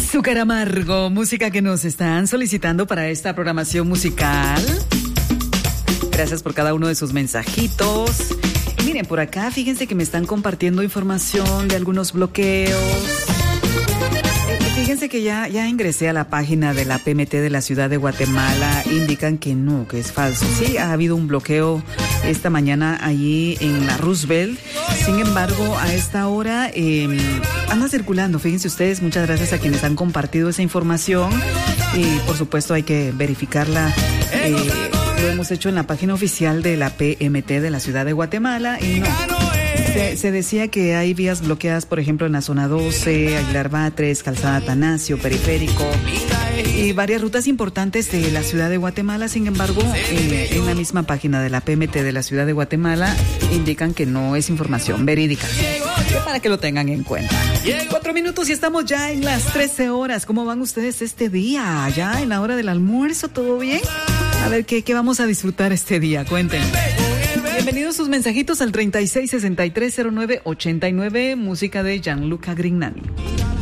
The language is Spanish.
Azúcar Amargo, música que nos están solicitando para esta programación musical. Gracias por cada uno de sus mensajitos. Y miren, por acá, fíjense que me están compartiendo información de algunos bloqueos. Fíjense que ya ingresé a la página de la PMT de la ciudad de Guatemala. Indican que no, que es falso. Sí, ha habido un bloqueo esta mañana allí en la Roosevelt. Sin embargo, a esta hora anda circulando. Fíjense ustedes, muchas gracias a quienes han compartido esa información. Y por supuesto hay que verificarla. Lo hemos hecho en la página oficial de la PMT de la ciudad de Guatemala y no. Se decía que hay vías bloqueadas, por ejemplo, en la zona 12, Aguilar Batres, Calzada Atanasio, Periférico y varias rutas importantes de la ciudad de Guatemala. Sin embargo, en la misma página de la PMT de la ciudad de Guatemala indican que no es información verídica. Para que lo tengan en cuenta. 4 minutos y estamos ya en las 13 horas. ¿Cómo van ustedes este día? ¿Ya en la hora del almuerzo? ¿Todo bien? A ver, ¿qué vamos a disfrutar este día? Cuéntenme. Bienvenidos sus mensajitos al 36630989, música de Gianluca Grignani.